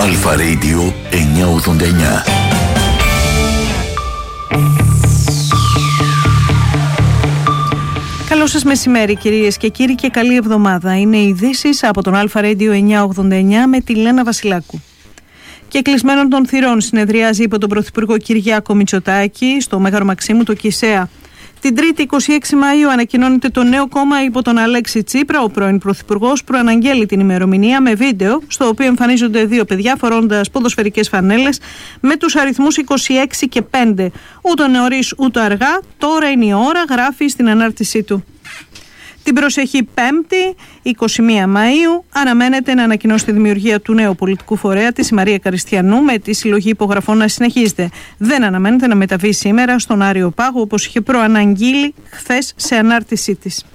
Αλφα Radio 989. Καλό σας μεσημέρι κυρίες και κύριοι και καλή εβδομάδα. Είναι οι ειδήσεις από τον Αλφα Radio 989 με τη Λένα Βασιλάκου. Και κλεισμένων των θυρών συνεδριάζει υπό τον Πρωθυπουργό Κυριάκο Μητσοτάκη στο Μέγαρο Μαξίμου το ΚΙΣΕΑ. Την Τρίτη 26 Μαΐου ανακοινώνεται το νέο κόμμα υπό τον Αλέξη Τσίπρα. Ο πρώην Πρωθυπουργός προαναγγέλει την ημερομηνία με βίντεο, στο οποίο εμφανίζονται δύο παιδιά φορώντας ποδοσφαιρικές φανέλες με τους αριθμούς 26 και 5. Ούτε νωρίς ούτε αργά, τώρα είναι η ώρα, γράφει στην ανάρτησή του. Την προσεχή Πέμπτη, 21 Μαΐου, αναμένεται να ανακοινώσει τη δημιουργία του νέου πολιτικού φορέα της η Μαρία Καριστιανού, με τη συλλογή υπογραφών να συνεχίζεται. Δεν αναμένεται να μεταβεί σήμερα στον Άριο Πάγο, όπως είχε προαναγγείλει χθες σε ανάρτησή της.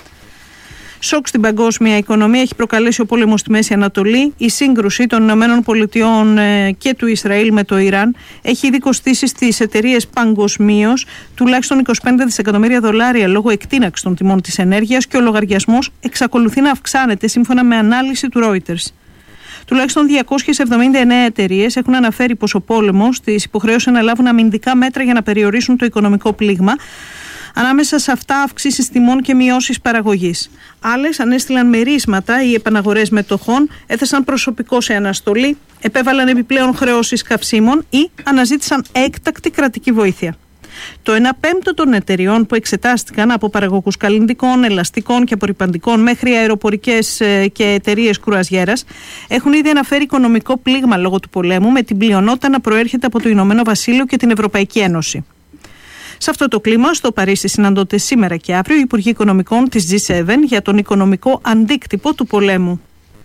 Σοκ στην παγκόσμια οικονομία έχει προκαλέσει ο πόλεμος στη Μέση Ανατολή. Η σύγκρουση των Ηνωμένων Πολιτειών και του Ισραήλ με το Ιράν έχει ήδη κοστίσει στις εταιρείες παγκοσμίως τουλάχιστον $25 δισεκατομμύρια λόγω εκτείναξης των τιμών της ενέργειας και ο λογαριασμός εξακολουθεί να αυξάνεται σύμφωνα με ανάλυση του Reuters. Τουλάχιστον 279 εταιρείες έχουν αναφέρει πως ο πόλεμος τις υποχρέωσε να λάβουν αμυντικά μέτρα για να περιορίσουν το οικονομικό πλήγμα. Ανάμεσα σε αυτά, αυξήσεις τιμών και μειώσεις παραγωγής. Άλλες ανέστειλαν μερίσματα ή επαναγορές μετοχών, έθεσαν προσωπικό σε αναστολή, επέβαλαν επιπλέον χρεώσεις καυσίμων ή αναζήτησαν έκτακτη κρατική βοήθεια. Το 1/5 των εταιριών που εξετάστηκαν, από παραγωγούς καλλυντικών, ελαστικών και απορρυπαντικών μέχρι αεροπορικές και εταιρείες κρουαζιέρας, έχουν ήδη αναφέρει οικονομικό πλήγμα λόγω του πολέμου, με την πλειονότητα να προέρχεται από το Ηνωμένο Βασίλειο και την Ευρωπαϊκή Ένωση. Σε αυτό το κλίμα, στο Παρίσι συναντώνται σήμερα και αύριο οι Υπουργοί Οικονομικών της G7 για τον οικονομικό αντίκτυπο του πολέμου.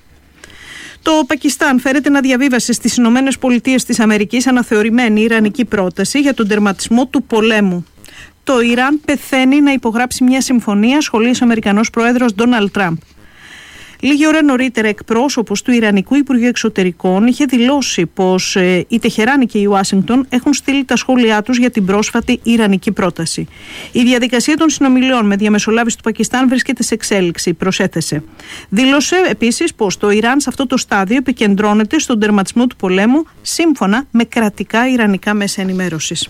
Το Πακιστάν φέρεται να διαβίβασε στις Ηνωμένες Πολιτείες της Αμερικής αναθεωρημένη ιρανική πρόταση για τον τερματισμό του πολέμου. Το Ιράν πεθαίνει να υπογράψει μια συμφωνία, σχολίασε ο Αμερικανός Πρόεδρος Ντόναλντ Τραμπ. Λίγη ώρα νωρίτερα, εκπρόσωπος του Ιρανικού Υπουργείου Εξωτερικών είχε δηλώσει πως η Τεχεράνη και η Ουάσιγκτον έχουν στείλει τα σχόλιά τους για την πρόσφατη ιρανική πρόταση. Η διαδικασία των συνομιλιών με διαμεσολάβηση του Πακιστάν βρίσκεται σε εξέλιξη, προσέθεσε. Δήλωσε επίσης πως το Ιράν σε αυτό το στάδιο επικεντρώνεται στον τερματισμό του πολέμου σύμφωνα με κρατικά ιρανικά μέσα ενημέρωσης.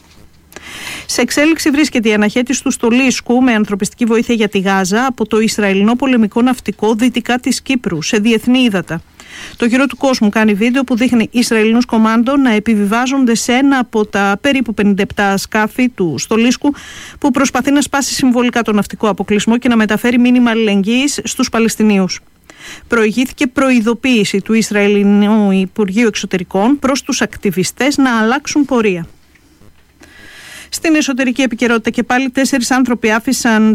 Σε εξέλιξη βρίσκεται η αναχέτηση του στολίσκου με ανθρωπιστική βοήθεια για τη Γάζα από το Ισραηλινό πολεμικό ναυτικό δυτικά της Κύπρου σε διεθνή ύδατα. Το Γύρο του Κόσμου κάνει βίντεο που δείχνει Ισραηλινούς κομάντο να επιβιβάζονται σε ένα από τα περίπου 57 σκάφη του στολίσκου που προσπαθεί να σπάσει συμβολικά τον ναυτικό αποκλεισμό και να μεταφέρει μήνυμα αλληλεγγύης στους Παλαιστινίους. Προηγήθηκε προειδοποίηση του Ισραηλινού Υπουργείου Εξωτερικών προς τους ακτιβιστές να αλλάξουν πορεία. Στην εσωτερική επικαιρότητα και πάλι 4 άνθρωποι άφησαν